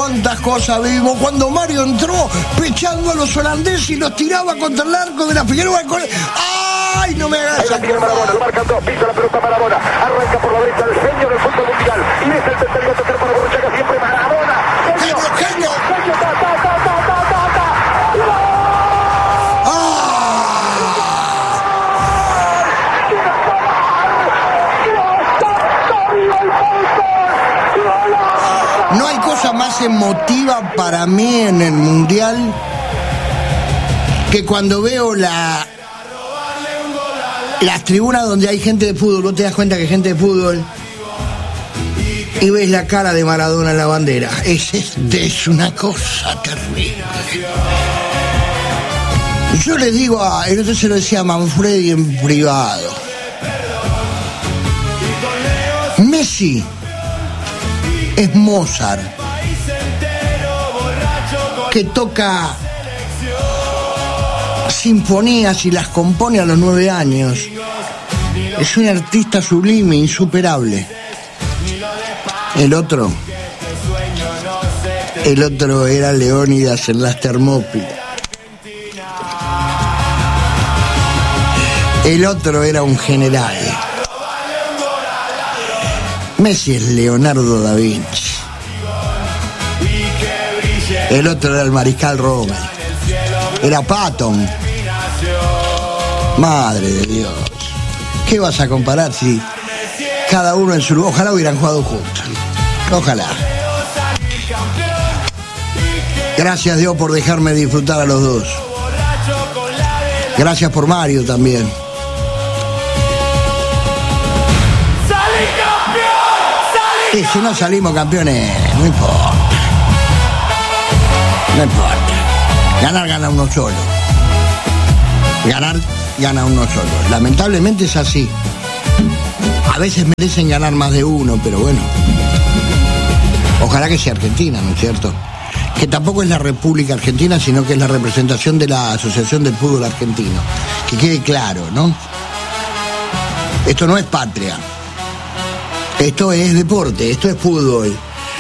cuántas cosas vimos cuando Mario entró pechando a los holandeses y los tiraba contra el arco de la Figueroa. ¡Ay, no me hagas! Ahí la tiene Maradona, lo marcan dos, pisa la pelota Maradona, arranca por la derecha el genio del fútbol mundial, y es el tercer para Borruchaga, siempre Maradona. ¡Genio! No hay cosa más emotiva para mí en el Mundial que cuando veo las tribunas donde hay gente de fútbol. Vos te das cuenta que hay gente de fútbol y ves la cara de Maradona en la bandera. Es una cosa terrible. Yo les digo, el otro se lo decía a Manfredi en privado. Messi es Mozart, que toca sinfonías y las compone a los 9 años. Es un artista sublime, insuperable. El otro era Leónidas en las Termópilas. El otro era un general. Messi es Leonardo da Vinci. El otro era el mariscal Rommel. Era Patton. Madre de Dios. ¿Qué vas a comparar si cada uno en su lugar? Ojalá hubieran jugado juntos. Ojalá. Gracias, Dios, por dejarme disfrutar a los dos. Gracias por Mario también. Y si no salimos campeones, no importa. No importa. Ganar, gana uno solo. Ganar, gana uno solo. Lamentablemente es así. A veces merecen ganar más de uno, pero bueno. Ojalá que sea Argentina, ¿no es cierto? Que tampoco es la República Argentina, sino que es la representación de la Asociación del Fútbol Argentino. Que quede claro, ¿no? Esto no es patria. Esto es deporte, esto es fútbol.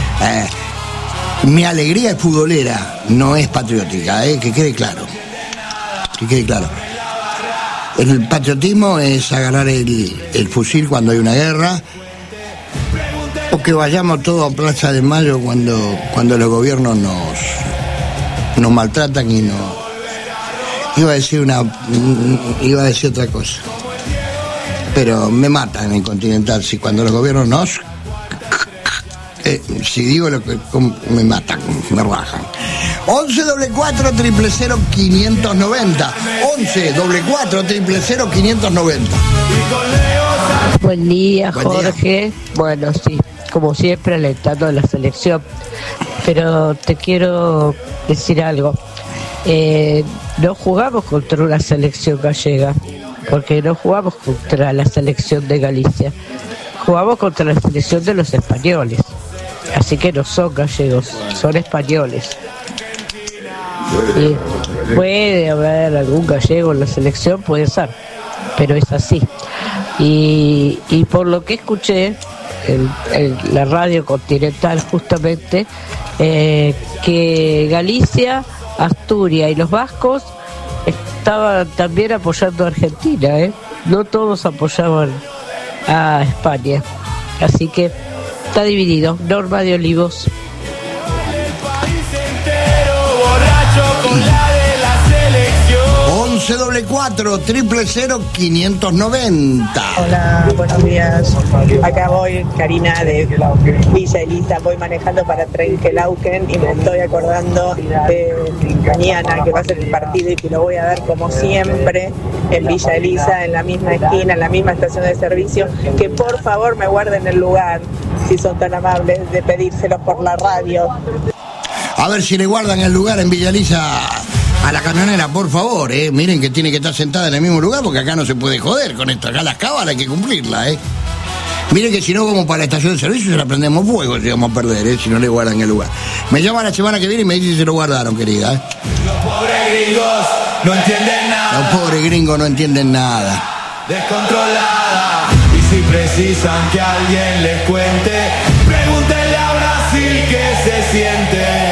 Mi alegría es futbolera, no es patriótica, que quede claro. Que quede claro. El patriotismo es agarrar el fusil cuando hay una guerra, o que vayamos todos a Plaza de Mayo cuando los gobiernos nos maltratan y nos... Iba a decir otra cosa. Pero me matan en Continental, si cuando los gobiernos nos... si digo lo que... me matan, me rajan. 11 4 000 590. 11 4 000 590. Buen día, Jorge. Bueno, sí, como siempre alentando a la selección. Pero te quiero decir algo. No jugamos contra una selección gallega, porque no jugamos contra la selección de Galicia, jugamos contra la selección de los españoles, así que no son gallegos, son españoles. Y puede haber algún gallego en la selección, puede ser, pero es así. Y por lo que escuché en la radio Continental justamente, que Galicia, Asturias y los vascos estaban también apoyando a Argentina, no todos apoyaban a España, así que está dividido. Norma de Olivos. 11 4 000 590. Hola, buenos días. Acá voy, Karina de Villa Elisa, voy manejando para Trenquelauquen y me estoy acordando de mañana que va a ser el partido y que lo voy a ver como siempre en Villa Elisa, en la misma esquina, en la misma estación de servicio. Que por favor me guarden el lugar, si son tan amables de pedírselos por la radio. A ver si le guardan el lugar en Villa Elisa a la camionera, por favor, miren que tiene que estar sentada en el mismo lugar, porque acá no se puede joder con esto. Acá las cábalas hay que cumplirlas, Miren que si no vamos para la estación de servicio se la prendemos fuego si vamos a perder, si no le guardan el lugar. Me llama la semana que viene y me dice si se lo guardaron, querida, Los pobres gringos no entienden nada. Los pobres gringos no entienden nada. Descontrolada. Y si precisan que alguien les cuente, pregúntenle a Brasil qué se siente.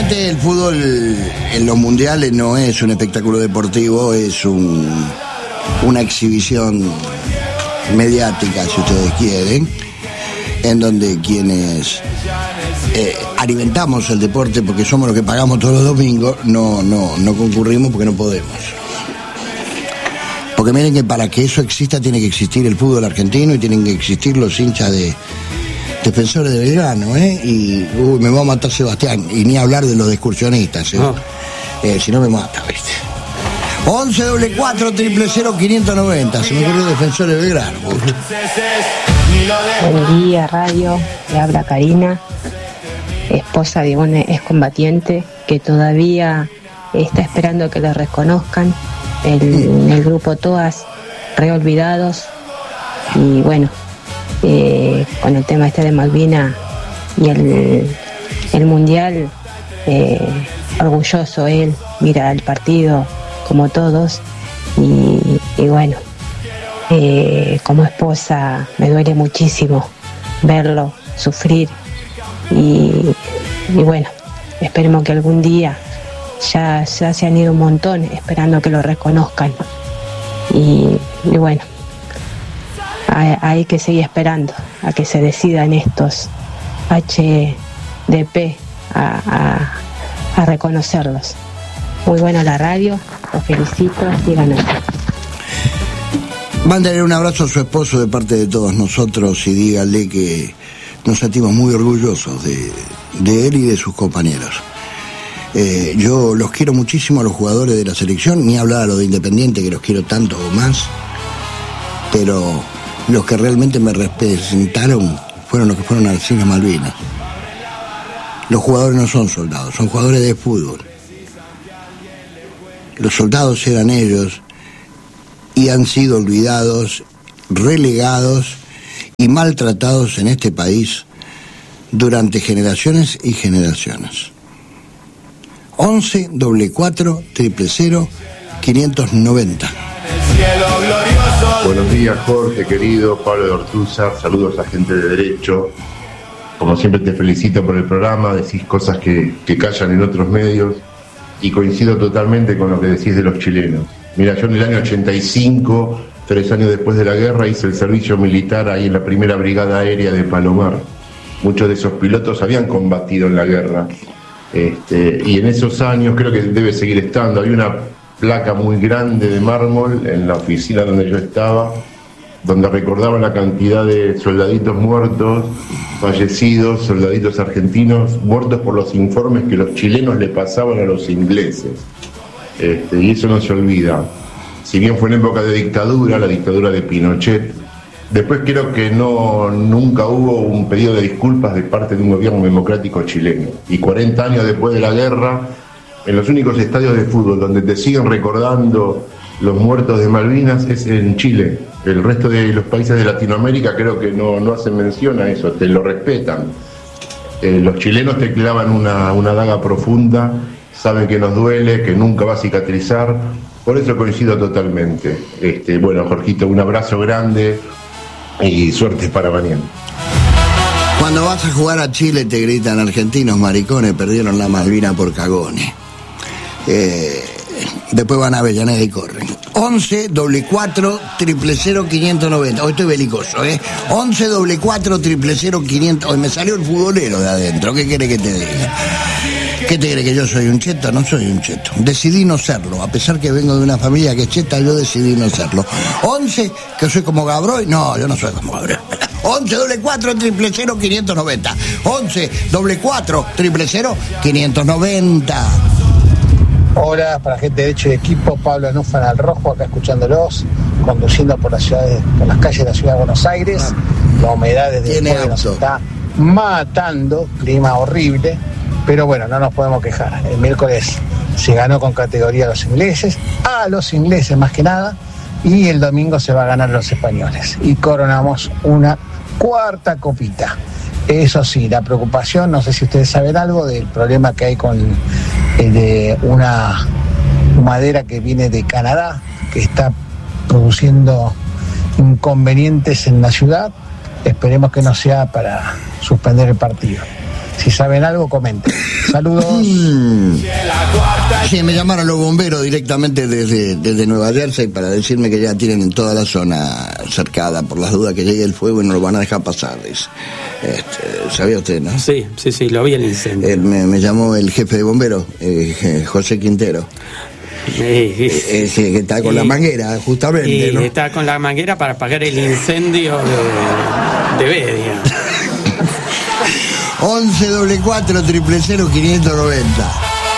Realmente el fútbol en los mundiales no es un espectáculo deportivo, es una exhibición mediática, si ustedes quieren, en donde quienes alimentamos el deporte porque somos los que pagamos todos los domingos, no concurrimos porque no podemos. Porque miren que para que eso exista tiene que existir el fútbol argentino y tienen que existir los hinchas de Defensores de Belgrano, y me va a matar Sebastián, y ni hablar de los excursionistas, no. Si no me mata, ¿viste? 11 4 000 590, se me ocurrió Defensores de Belgrano. Buen día, radio, le habla Karina, esposa de un excombatiente que todavía está esperando que lo reconozcan en el grupo Toas Reolvidados. Y bueno, con el tema este de Malvinas y el mundial, orgulloso él, mira el partido como todos, y bueno, como esposa me duele muchísimo verlo sufrir, y bueno, esperemos que algún día, ya se han ido un montón esperando que lo reconozcan, y bueno, hay que seguir esperando a que se decidan estos HDP a reconocerlos. Muy buena la radio, los felicito, sigan así. Mándale un abrazo a su esposo de parte de todos nosotros y dígale que nos sentimos muy orgullosos de él y de sus compañeros. Yo los quiero muchísimo a los jugadores de la selección, ni hablar a los de Independiente, que los quiero tanto o más, pero los que realmente me representaron fueron los que fueron a las Islas Malvinas. Los jugadores no son soldados, son jugadores de fútbol. Los soldados eran ellos y han sido olvidados, relegados y maltratados en este país durante generaciones y generaciones. 11 4 000 590. Buenos días, Jorge, querido, Pablo de Ortúzar, saludos a gente de derecho. Como siempre te felicito por el programa, decís cosas que callan en otros medios y coincido totalmente con lo que decís de los chilenos. Mira, yo en el año 85, 3 años después de la guerra, hice el servicio militar ahí en la primera brigada aérea de Palomar. Muchos de esos pilotos habían combatido en la guerra. Y en esos años, creo que debe seguir estando, había una placa muy grande de mármol en la oficina donde yo estaba, donde recordaban la cantidad de soldaditos muertos, fallecidos, soldaditos argentinos muertos por los informes que los chilenos le pasaban a los ingleses. Y eso no se olvida. Si bien fue en época de dictadura, la dictadura de Pinochet, después creo que nunca hubo un pedido de disculpas de parte de un gobierno democrático chileno. Y 40 años después de la guerra, en los únicos estadios de fútbol donde te siguen recordando los muertos de Malvinas es en Chile. El resto de los países de Latinoamérica creo que no hacen mención a eso, te lo respetan. Los chilenos te clavan una daga profunda, saben que nos duele, que nunca va a cicatrizar, por eso coincido totalmente. Bueno, Jorgito, un abrazo grande y suerte para mañana. Cuando vas a jugar a Chile te gritan: argentinos maricones, perdieron la Malvina por cagones. Después van a Avellaneda y corren. 11 4 000 590. Hoy estoy belicoso, 11 4 000 500. Hoy me salió el futbolero de adentro. ¿Qué quiere que te diga? ¿Qué te cree, que yo soy un cheto? No soy un cheto. Decidí no serlo. A pesar que vengo de una familia que es cheta, yo decidí no serlo. 11, que soy como Gabroy. No, yo no soy como Gabroy. 11 4 000 590. 11 4 000 590. Hola, para gente de derecho y equipo, Pablo Anúfana al Rojo, acá escuchándolos, conduciendo por las calles de la ciudad de Buenos Aires. La humedad desde el pueblo nos está matando, clima horrible, pero bueno, no nos podemos quejar. El miércoles se ganó con categoría a los ingleses más que nada, y el domingo se va a ganar a los españoles. Y coronamos una cuarta copita. Eso sí, la preocupación, no sé si ustedes saben algo del problema que hay con de una madera que viene de Canadá, que está produciendo inconvenientes en la ciudad. Esperemos que no sea para suspender el partido. Si saben algo, comenten. Saludos. Sí, me llamaron los bomberos directamente desde Nueva Jersey para decirme que ya tienen toda la zona cercada por las dudas que llegue el fuego y no lo van a dejar pasar. ¿Sabía usted, no? Sí, lo vi el incendio. Me llamó el jefe de bomberos, José Quintero. Que está con la manguera, justamente, ¿no? Está con la manguera para apagar el incendio de Bedia. 11 400 590.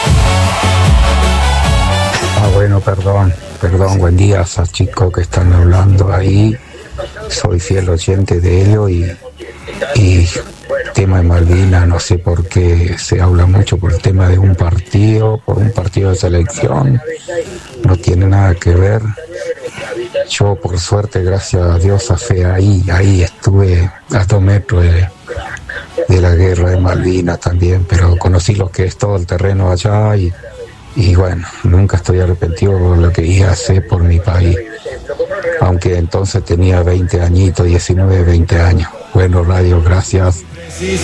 Bueno, perdón, buen día a esos chicos que están hablando ahí. Soy fiel oyente de ellos y tema de Malvinas, no sé por qué se habla mucho por el tema de un partido de selección, no tiene nada que ver. Yo, por suerte, gracias a Dios, a fe, ahí estuve a 2 metros de la guerra de Malvinas también, pero conocí lo que es todo el terreno allá y bueno, nunca estoy arrepentido por lo que hice por mi país, aunque entonces tenía 20 añitos, 19, 20 años. Bueno, radio, gracias.